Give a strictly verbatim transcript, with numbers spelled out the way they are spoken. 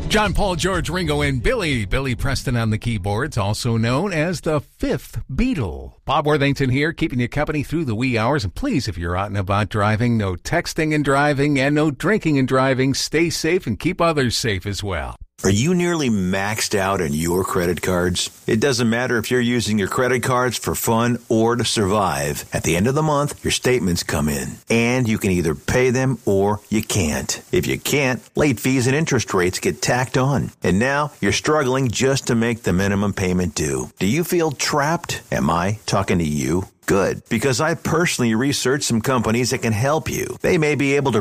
John, Paul, George, Ringo, and Billy. Billy Preston on the keyboards, also known as the Fifth Beatle. Bob Worthington here, keeping you company through the wee hours. And please, if you're out and about driving, no texting and driving and no drinking and driving. Stay safe and keep others safe as well. Are you nearly maxed out on your credit cards? It doesn't matter if you're using your credit cards for fun or to survive. At the end of the month, your statements come in, and you can either pay them or you can't. If you can't, late fees and interest rates get tacked on. And now you're struggling just to make the minimum payment due. Do you feel trapped? Am I talking to you? Good, because I personally researched some companies that can help you. They may be able to